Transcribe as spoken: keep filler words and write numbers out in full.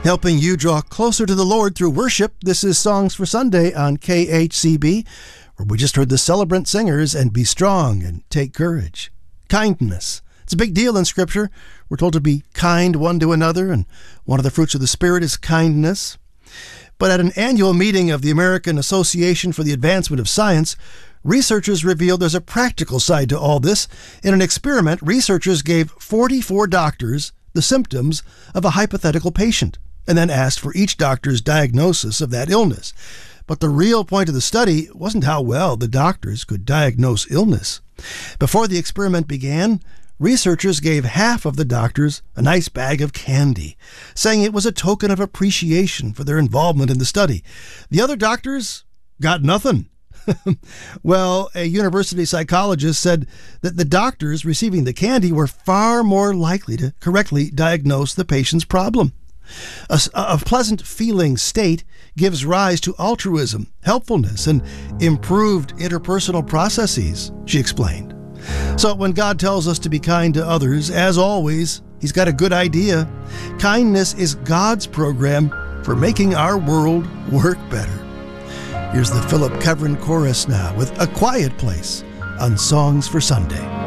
Helping you draw closer to the Lord through worship. This is Songs for Sunday on K H C B, where we just heard the Celebrant Singers and Be Strong and Take Courage. Kindness. It's a big deal in Scripture. We're told to be kind one to another, and one of the fruits of the Spirit is kindness. But at an annual meeting of the American Association for the Advancement of Science, researchers revealed there's a practical side to all this. In an experiment, researchers gave forty-four doctors the symptoms of a hypothetical patient, and then asked for each doctor's diagnosis of that illness. But the real point of the study wasn't how well the doctors could diagnose illness. Before the experiment began, researchers gave half of the doctors a nice bag of candy, saying it was a token of appreciation for their involvement in the study. The other doctors got nothing. Well, a university psychologist said that the doctors receiving the candy were far more likely to correctly diagnose the patient's problem. A, a pleasant-feeling state gives rise to altruism, helpfulness, and improved interpersonal processes, she explained. So when God tells us to be kind to others, as always, He's got a good idea. Kindness is God's program for making our world work better. Here's the Philip Kevrin Chorus now with A Quiet Place on Songs for Sunday.